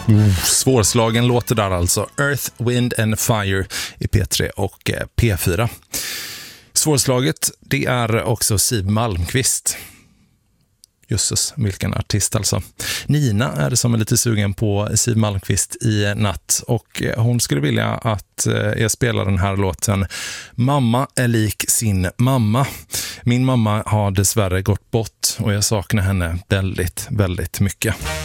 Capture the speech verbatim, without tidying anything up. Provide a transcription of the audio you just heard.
Mm, svårslagen låter där alltså. Earth, Wind and Fire i P tre och P fyra. Svårslaget, det är också Siw Malmkvist. Jösses, vilken artist alltså. Nina är som är lite sugen på Siw Malmkvist i natt och hon skulle vilja att jag spelar den här låten Mamma är lik sin mamma. Min mamma har dessvärre gått bort och jag saknar henne väldigt, väldigt mycket.